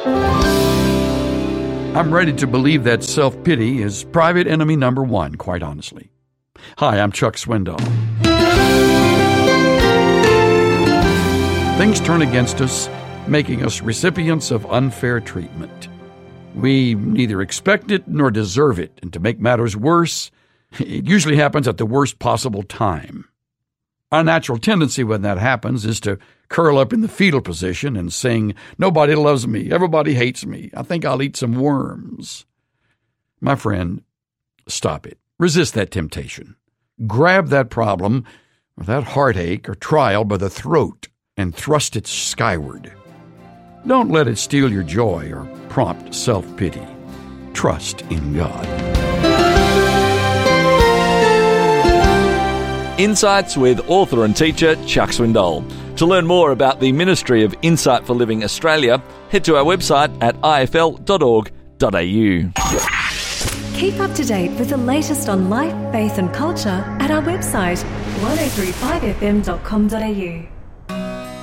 I'm ready to believe that self-pity is private enemy number one, quite honestly. Hi, I'm Chuck Swindoll. Things turn against us, making us recipients of unfair treatment. We neither expect it nor deserve it, and to make matters worse, it usually happens at the worst possible time. Our natural tendency when that happens is to curl up in the fetal position and sing, "Nobody loves me, everybody hates me, I think I'll eat some worms." My friend, stop it. Resist that temptation. Grab that problem or that heartache or trial by the throat and thrust it skyward. Don't let it steal your joy or prompt self-pity. Trust in God. Insights with author and teacher Chuck Swindoll. To learn more about the Ministry of Insight for Living Australia, head to our website at ifl.org.au. Keep up to date with the latest on life, faith and culture at our website 1035fm.com.au.